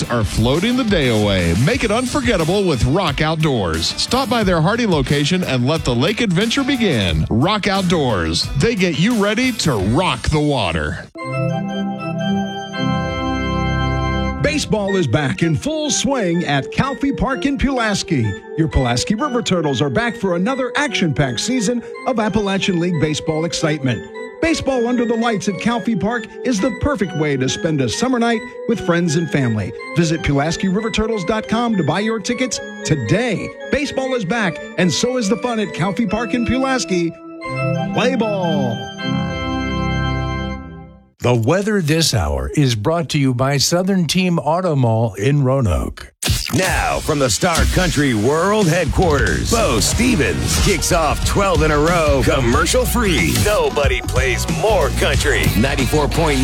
are floating the day away. Make it unforgettable with Rock Outdoors. Stop by their Hardy location and let the lake adventure begin. Rock Outdoors. They get you ready to rock the water. Baseball is back in full swing at Calfee Park in Pulaski. Your Pulaski River Turtles are back for another action-packed season of Appalachian League baseball excitement. Baseball under the lights at Calfee Park is the perfect way to spend a summer night with friends and family. Visit PulaskiRiverTurtles.com to buy your tickets today. Baseball is back, and so is the fun at Calfee Park in Pulaski. Play ball! The weather this hour is brought to you by Southern Team Auto Mall in Roanoke. Now, from the Star Country World Headquarters, Bo Stevens kicks off 12 in a row, commercial-free. Nobody plays more country. 94.9